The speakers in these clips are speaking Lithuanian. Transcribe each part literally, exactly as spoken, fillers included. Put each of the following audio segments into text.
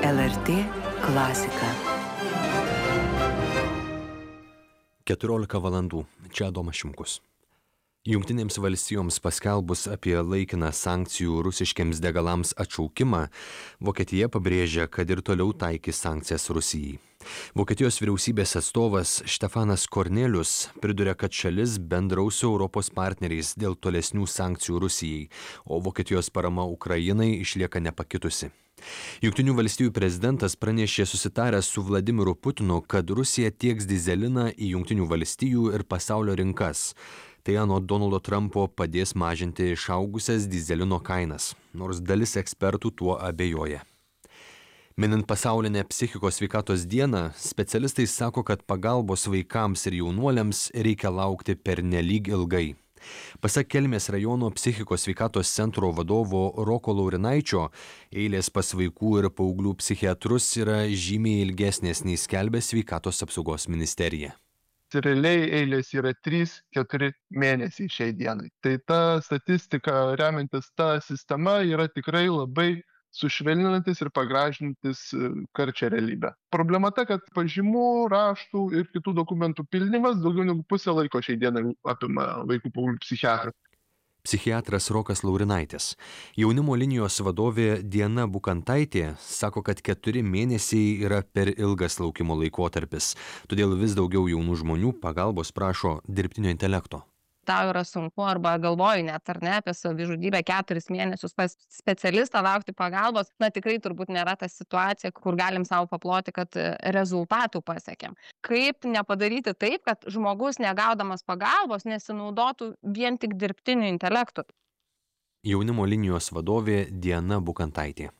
L R T klasika. keturiolika valandų. Čia Adomas Šimkus. Jungtinėms valstijoms paskelbus apie laikiną sankcijų rusiškiams degalams atšaukimą, Vokietija pabrėžia, kad ir toliau taikys sankcijas Rusijai. Vokietijos vyriausybės atstovas Štefanas Kornelius priduria, kad šalis bendraus su Europos partneriais dėl tolesnių sankcijų Rusijai, o Vokietijos parama Ukrainai išlieka nepakitusi. Jungtinių valstijų prezidentas pranešė susitaręs su Vladimiru Putinu, kad Rusija tieks dyzeliną į Jungtinių valstijų ir pasaulio rinkas. Tai anot Donaldo Trumpo padės mažinti išaugusias dyzelino kainas, nors dalis ekspertų tuo abejoja. Minint pasaulinę psichikos sveikatos dieną, specialistai sako, kad pagalbos vaikams ir jaunuoliams reikia laukti pernelyg ilgai. Pasak Kelmės rajono psichikos sveikatos centro vadovo Roko Laurinaičio, eilės pas vaikų ir paauglių psichiatrus yra žymiai ilgesnės nei skelbia sveikatos apsaugos ministerija. Realiai eilės yra trys keturi mėnesiai šiai dienai. Tai ta statistika, remiantis ta sistema, yra tikrai labai sušvelninantis ir pagražinantis karčią realybę. Problema ta, kad pažymų, raštų ir kitų dokumentų pildymas daugiau negu pusę laiko šiai dienai apima vaikų paauglių psichiatrų. Psichiatras Rokas Laurinaitis. Jaunimo linijos vadovė Diana Bukantaitė sako, kad keturi mėnesiai yra per ilgas laukimo laikotarpis, todėl vis daugiau jaunų žmonių pagalbos prašo dirbtinio intelekto. Tau yra sunku arba galvoji net ar ne apie savižudybę keturis mėnesius pas specialistą laukti pagalbos, na tikrai turbūt nėra ta situacija, kur galim savo paploti, kad rezultatų pasiekėm. Kaip nepadaryti taip, kad žmogus negaudamas pagalbos nesinaudotų vien tik dirbtiniu intelektu? Jaunimo linijos vadovė Diana Bukantaitė.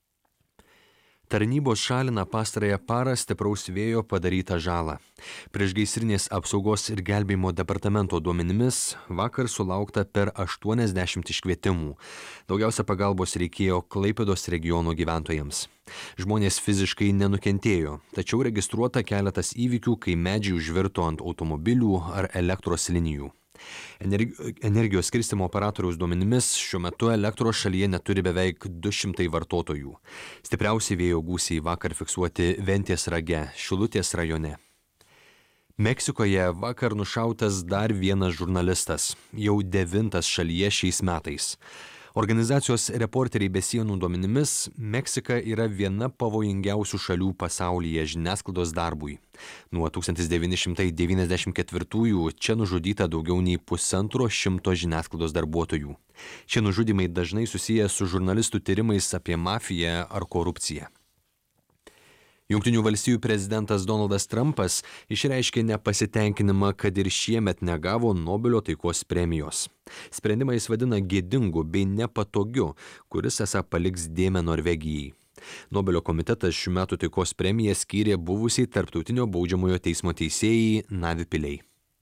Tarnybos šalina pastarąją parą stipraus vėjo padarytą žalą. Priešgaisrinės apsaugos ir gelbėjimo departamento duomenimis vakar sulaukta per aštuoniasdešimt iškvietimų. Daugiausia pagalbos reikėjo Klaipėdos regiono gyventojams. Žmonės fiziškai nenukentėjo, tačiau registruota keletas įvykių, kai medžiai užvirto ant automobilių ar elektros linijų. Energijos skirstymo operatoriaus duomenimis šiuo metu elektros šalyje neturi beveik du šimtai vartotojų. Stipriausi vėjo gūsiai vakar fiksuoti Ventės rage, Šilutės rajone. Meksikoje vakar nušautas dar vienas žurnalistas, jau devintas šalyje šiais metais. Organizacijos Reporteriai be sienų duomenimis, Meksika yra viena pavojingiausių šalių pasaulyje žiniasklaidos darbui. Nuo tūkstantis devyni šimtai devyniasdešimt ketvirtųjų čia nužudyta daugiau nei pusantro šimto žiniasklaidos darbuotojų. Šie nužudymai dažnai susiję su žurnalistų tyrimais apie mafiją ar korupciją. Jungtinių valstijų prezidentas Donaldas Trumpas išreiškė nepasitenkinimą, kad ir šiemet negavo Nobelio taikos premijos. Sprendimą jis vadina gėdingu bei nepatogiu, kuris esą paliks dėmę Norvegijai. Nobelio komitetas šių metų taikos premiją skyrė buvusiai Tarptautinio baudžiamojo teismo teisėjai Navi Pillay.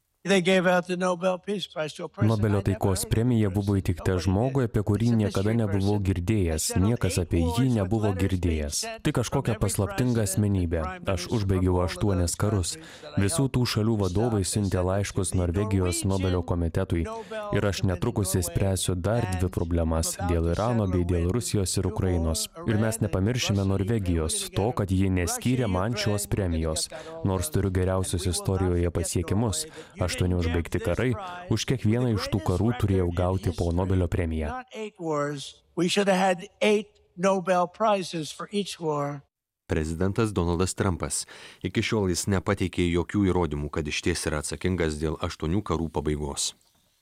Nobelio taikos premija buvo įteikta žmogui, apie kurį niekada nebuvau girdėjęs, niekas apie jį nebuvo girdėjęs. Tai kažkokia paslaptinga asmenybė. Aš užbaigiau aštuonis karus. Visų tų šalių vadovai siuntė laiškus Norvegijos Nobelio komitetui. Ir aš netrukus įspręsiu dar dvi problemas - dėl Irano bei dėl Rusijos ir Ukrainos. Ir mes nepamiršime Norvegijos, to, kad ji neskyrė man šios premijos. Nors turiu geriausius istorijoje pasiekimus. Aštuoni užbaigti karai, už kiekvieną iš tų karų turėjau gauti po Nobelio premiją. Prezidentas Donaldas Trumpas. Iki šiol jis nepateikė jokių įrodymų, kad išties yra atsakingas dėl aštuonių karų pabaigos.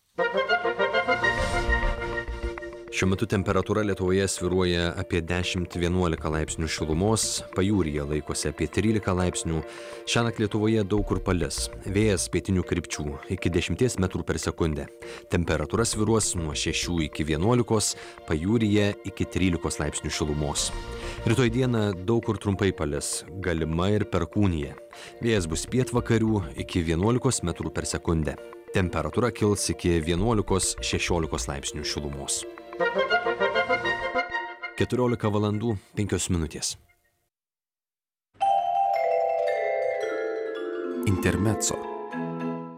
Šiuo metu temperatūra Lietuvoje svyruoja apie dešimt vienuolika laipsnių šilumos, pajūryje laikosi apie trylika laipsnių. Šiąnakt Lietuvoje daug kur palis. Vėjas pietinių krypčių iki dešimties metrų per sekundę. Temperatūra svyruos nuo šešių iki vienuolikos, pajūryje iki trylikos laipsnių šilumos. Rytoj dieną daug kur trumpai palis, galima ir perkūnija. Vėjas bus pietvakarių iki vienuolikos metrų per sekundę. Temperatūra kils iki vienuolikos šešiolikos laipsnių šilumos. keturiolika valandų penkios minutės. Intermezzo.